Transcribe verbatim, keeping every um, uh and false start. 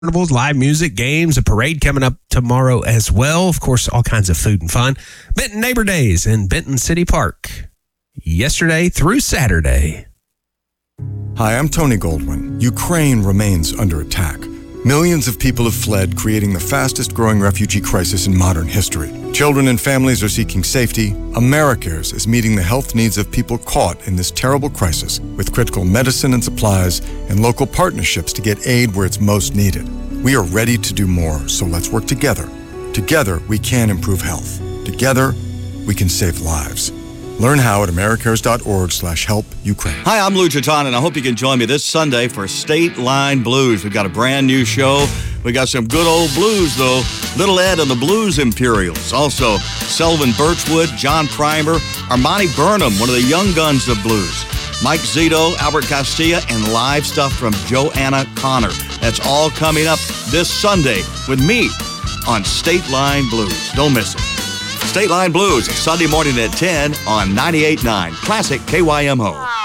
carnivals, live music, games, a parade coming up tomorrow as well. Of course, all kinds of food and fun. Benton Neighbor Days in Benton City Park, yesterday through Saturday. Hi, I'm Tony Goldwyn. Ukraine remains under attack. Millions of people have fled, creating the fastest growing refugee crisis in modern history. Children and families are seeking safety. AmeriCares is meeting the health needs of people caught in this terrible crisis with critical medicine and supplies and local partnerships to get aid where it's most needed. We are ready to do more, so let's work together. Together, we can improve health. Together, we can save lives. Learn how at americares.org slash help Ukraine. Hi, I'm Lou Chiton, and I hope you can join me this Sunday for State Line Blues. We've got a brand new show. We got some good old blues, though. Little Ed and the Blues Imperials. Also, Selvin Birchwood, John Primer, Armani Burnham, one of the young guns of blues. Mike Zito, Albert Castilla, and live stuff from Joanna Connor. That's all coming up this Sunday with me on State Line Blues. Don't miss it. State Line Blues, Sunday morning at ten on ninety-eight point nine Classic K Y M O.